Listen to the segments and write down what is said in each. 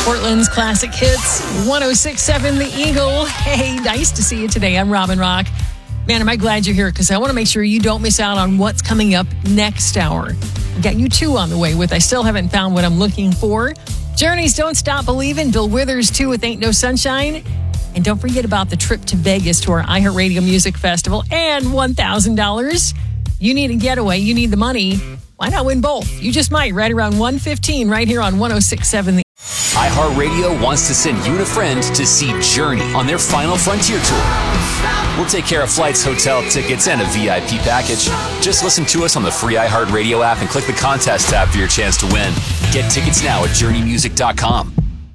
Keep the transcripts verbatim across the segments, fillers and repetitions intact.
Portland's classic hits, one oh six point seven The Eagle. Hey, nice to see you today. I'm Robin Rock. Man, am I glad you're here because I want to make sure you don't miss out on what's coming up next hour. I've got you two on the way with I Still Haven't Found What I'm Looking For. Journey's Don't Stop Believin', Bill Withers too with Ain't No Sunshine. And don't forget about the trip to Vegas to our iHeartRadio Music Festival and one thousand dollars. You need a getaway. You need the money. Why not win both? You just might right around one fifteen right here on one oh six point seven The iHeartRadio wants to send you and a friend to see Journey on their Final Frontier tour. We'll take care of flights, hotel tickets, and a V I P package. Just listen to us on the free iHeartRadio app and click the contest tab for your chance to win. Get tickets now at journey music dot com.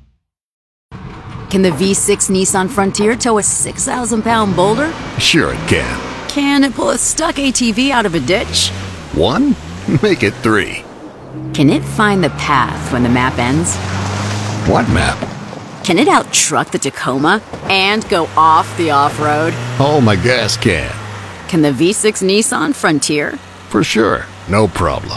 Can the V six Nissan Frontier tow a six thousand pound boulder? Sure it can. Can it pull a stuck A T V out of a ditch? One? Make it three. Can it find the path when the map ends? What map? Can it out-truck the Tacoma and go off the off-road? Oh, my gas can. Can the V six Nissan Frontier? For sure. No problem.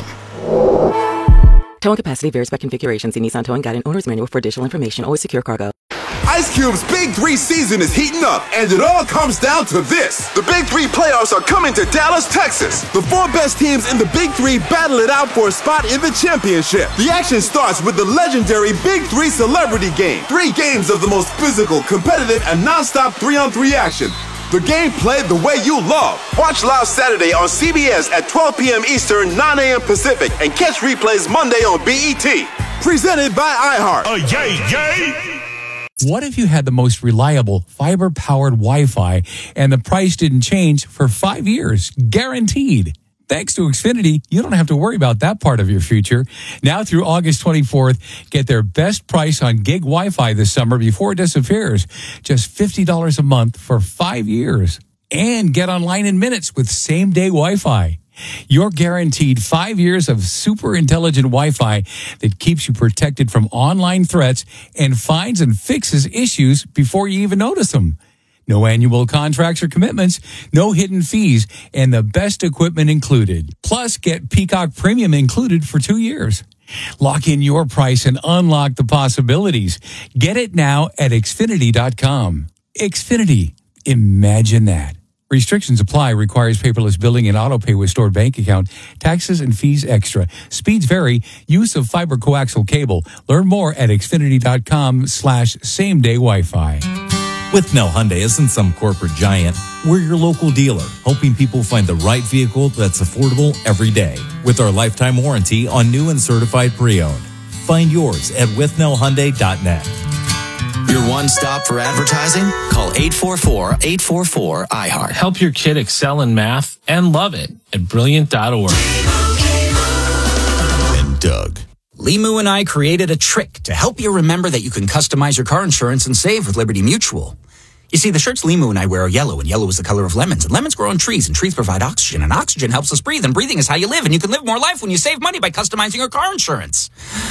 Towing capacity varies by configuration. See Nissan Towing Guide and Owner's Manual for additional information. Always secure cargo. Ice Cube's Big Three season is heating up, and it all comes down to this. The Big Three playoffs are coming to Dallas, Texas. The four best teams in the Big Three battle it out for a spot in the championship. The action starts with the legendary Big Three Celebrity Game. Three games of the most physical, competitive, and non-stop three-on-three action. The game played the way you love. Watch live Saturday on C B S at twelve p.m. Eastern, nine a.m. Pacific, and catch replays Monday on B E T. Presented by iHeart. Oh, yay, yay! What if you had the most reliable fiber-powered Wi-Fi and the price didn't change for five years? Guaranteed. Thanks to Xfinity, you don't have to worry about that part of your future. Now through August twenty-fourth, get their best price on gig Wi-Fi this summer before it disappears. Just fifty dollars a month for five years. And get online in minutes with same-day Wi-Fi. You're guaranteed five years of super intelligent Wi-Fi that keeps you protected from online threats and finds and fixes issues before you even notice them. No annual contracts or commitments, no hidden fees, and the best equipment included. Plus, get Peacock Premium included for two years. Lock in your price and unlock the possibilities. Get it now at Xfinity dot com. Xfinity. Imagine that. Restrictions apply. Requires paperless billing and auto pay with stored bank account. Taxes and fees extra. Speeds vary. Use of fiber coaxial cable. Learn more at Xfinity dot com slash same day Wi-Fi. Withnell Hyundai isn't some corporate giant. We're your local dealer, helping people find the right vehicle that's affordable every day. With our lifetime warranty on new and certified pre-owned. Find yours at Withnell Hyundai dot net. Your one stop for advertising? Call eight four four, eight four four, I heart. Help your kid excel in math and love it at brilliant dot org. And Doug. Limu and I created a trick to help you remember that you can customize your car insurance and save with Liberty Mutual. You see, the shirts Limu and I wear are yellow, and yellow is the color of lemons. And lemons grow on trees, and trees provide oxygen, and oxygen helps us breathe, and breathing is how you live, and you can live more life when you save money by customizing your car insurance.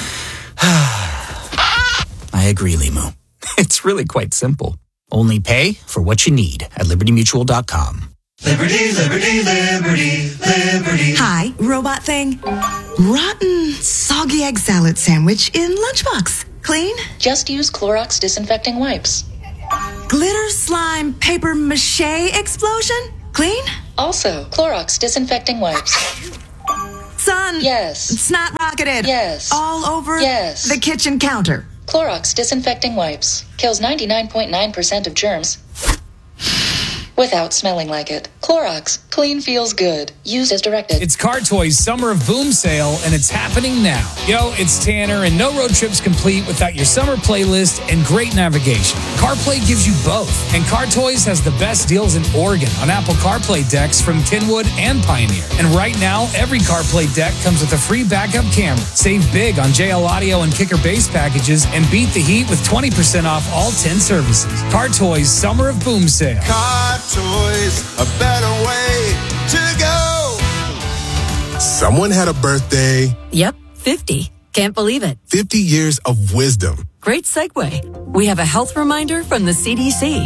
I agree, Limu. It's really quite simple. Only pay for what you need at liberty mutual dot com. Liberty, liberty, liberty, liberty. Hi, robot thing. Rotten, soggy egg salad sandwich in lunchbox. Clean? Just use Clorox disinfecting wipes. Glitter slime paper mache explosion? Clean? Also, Clorox disinfecting wipes. Son. Yes. Snot rocketed. Yes. All over yes. the kitchen counter. Clorox disinfecting wipes. Kills ninety-nine point nine percent of germs without smelling like it. Clorox. Clean feels good. Used as directed. It's Car Toys Summer of Boom Sale, and it's happening now. Yo, it's Tanner, and no road trip's complete without your summer playlist and great navigation. CarPlay gives you both, and Car Toys has the best deals in Oregon on Apple CarPlay decks from Kenwood and Pioneer. And right now, every CarPlay deck comes with a free backup camera. Save big on J L Audio and Kicker Bass packages, and beat the heat with twenty percent off all ten services. Car Toys Summer of Boom Sale. Car Toys, a better way to go. Someone had a birthday. Yep, fifty. Can't believe it. fifty years of wisdom. Great segue. We have a health reminder from the C D C.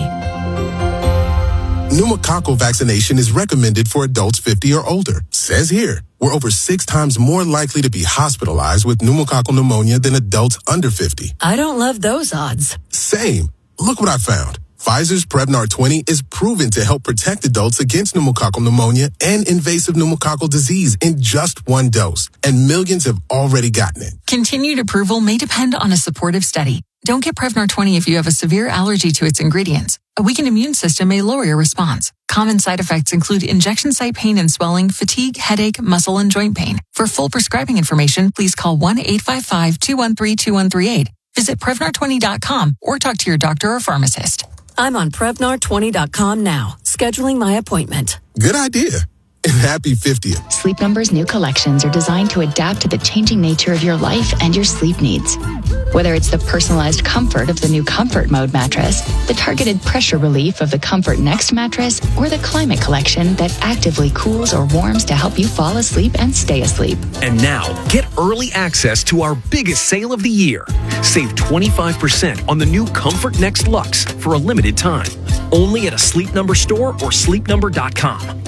Pneumococcal vaccination is recommended for adults fifty or older. Says here, We're over six times more likely to be hospitalized with pneumococcal pneumonia than adults under fifty. I don't love those odds. Same. Look what I found. Pfizer's Prevnar twenty is proven to help protect adults against pneumococcal pneumonia and invasive pneumococcal disease in just one dose. And millions have already gotten it. Continued approval may depend on a supportive study. Don't get Prevnar twenty if you have a severe allergy to its ingredients. A weakened immune system may lower your response. Common side effects include injection site pain and swelling, fatigue, headache, muscle, and joint pain. For full prescribing information, please call one eight five five, two one three, two one three eight. Visit Prevnar twenty dot com or talk to your doctor or pharmacist. I'm on Prevnar twenty dot com now, scheduling my appointment. Good idea. And happy fiftieth. Sleep Number's new collections are designed to adapt to the changing nature of your life and your sleep needs. Whether it's the personalized comfort of the new Comfort Mode mattress, the targeted pressure relief of the Comfort Next mattress, or the Climate Collection that actively cools or warms to help you fall asleep and stay asleep. And now, get early access to our biggest sale of the year. Save twenty-five percent on the new Comfort Next Luxe for a limited time. Only at a Sleep Number store or sleep number dot com.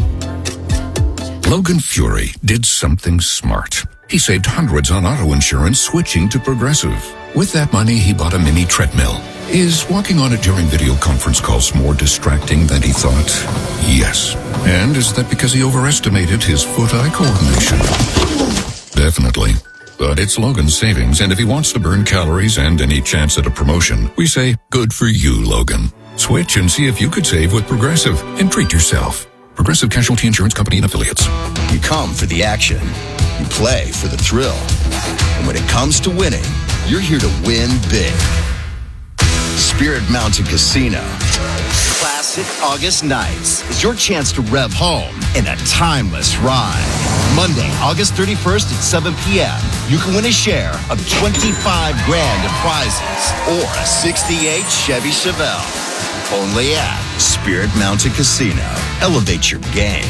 Logan Fury did something smart. He saved hundreds on auto insurance switching to Progressive. With that money, he bought a mini treadmill. Is walking on it during video conference calls more distracting than he thought? Yes. And is that because he overestimated his foot-eye coordination? Definitely. But it's Logan's savings, and if he wants to burn calories and any chance at a promotion, we say, good for you, Logan. Switch and see if you could save with Progressive and treat yourself. Progressive Casualty Insurance Company and Affiliates. You come for the action. You play for the thrill. And when it comes to winning, you're here to win big. Spirit Mountain Casino. Classic August nights is your chance to rev home in a timeless ride. Monday, August thirty-first at seven p.m. You can win a share of twenty-five grand in prizes or a sixty-eight Chevy Chevelle. Only at Spirit Mountain Casino. Elevate your game.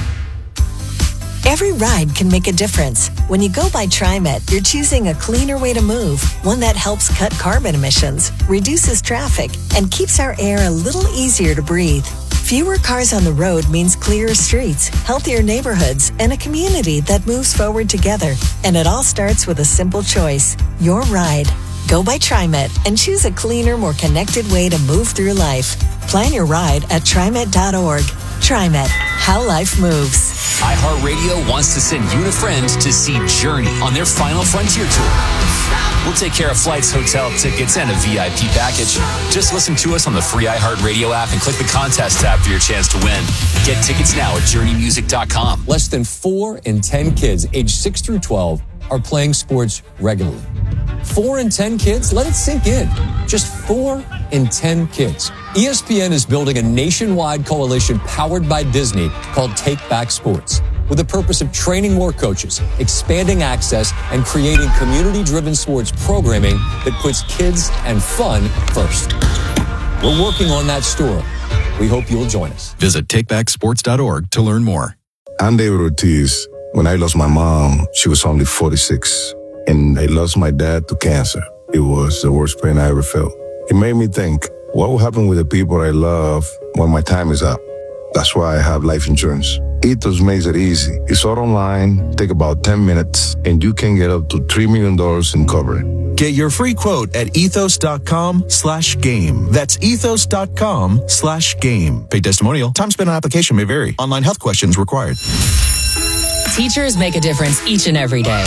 Every ride can make a difference. When you go by TriMet, you're choosing a cleaner way to move, one that helps cut carbon emissions, reduces traffic, and keeps our air a little easier to breathe. Fewer cars on the road means clearer streets, healthier neighborhoods, and a community that moves forward together. And it all starts with a simple choice: your ride. Go by TriMet and choose a cleaner, more connected way to move through life. Plan your ride at TriMet dot org. TriMet, how life moves. iHeartRadio wants to send you and a friend to see Journey on their Final Frontier tour. We'll take care of flights, hotel tickets, and a V I P package. Just listen to us on the free iHeartRadio app and click the contest tab for your chance to win. Get tickets now at journey music dot com. Less than four in ten kids aged six through twelve are playing sports regularly. Four in ten kids? Let it sink in. Just four in ten kids. E S P N is building a nationwide coalition powered by Disney called Take Back Sports, with the purpose of training more coaches, expanding access, and creating community-driven sports programming that puts kids and fun first. We're working on that story. We hope you'll join us. Visit take back sports dot org to learn more. I'm David Ortiz. When I lost my mom, she was only forty-six. And I lost my dad to cancer. It was the worst pain I ever felt. It made me think, what will happen with the people I love when my time is up? That's why I have life insurance. Ethos makes it easy. It's all online, take about ten minutes, and you can get up to three million dollars in coverage. Get your free quote at ethos dot com slash game. That's ethos dot com slash game. Paid testimonial. Time spent on application may vary. Online health questions required. Teachers make a difference each and every day.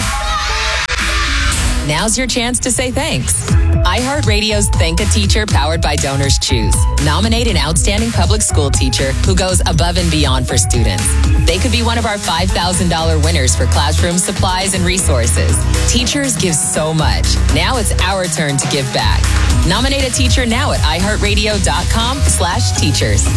Now's your chance to say thanks. iHeartRadio's Thank a Teacher powered by Donors Choose. Nominate an outstanding public school teacher who goes above and beyond for students. They could be one of our five thousand dollars winners for classroom supplies and resources. Teachers give so much. Now it's our turn to give back. Nominate a teacher now at iHeartRadio dot com slash teachers.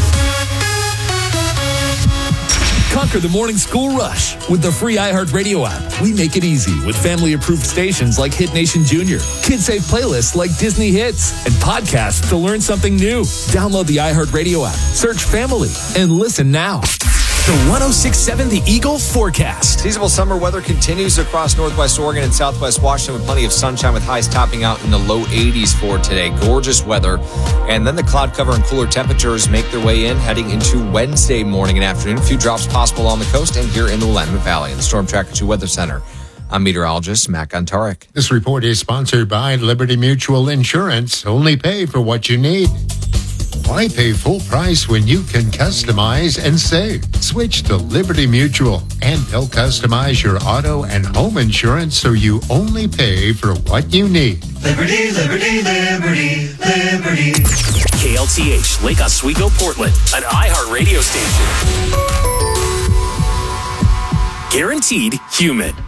Conquer the morning school rush with the free iHeartRadio app. We make it easy with family-approved stations like Hit Nation Junior, kid-safe playlists like Disney Hits, and podcasts to learn something new. Download the iHeartRadio app, search Family, and listen now. The one oh six point seven The Eagle forecast. Seasonable summer weather continues across northwest Oregon and southwest Washington with plenty of sunshine with highs topping out in the low eighties for today. Gorgeous weather. And then the cloud cover and cooler temperatures make their way in heading into Wednesday morning and afternoon. A few drops possible on the coast and here in the Willamette Valley. In the Storm Tracker two Weather Center, I'm meteorologist Matt Gontarek. This report is sponsored by Liberty Mutual Insurance. Only pay for what you need. Why pay full price when you can customize and save? Switch to Liberty Mutual, and they'll customize your auto and home insurance so you only pay for what you need. Liberty, liberty, liberty, liberty. K L T H, Lake Oswego, Portland, an iHeart radio station. Guaranteed humid.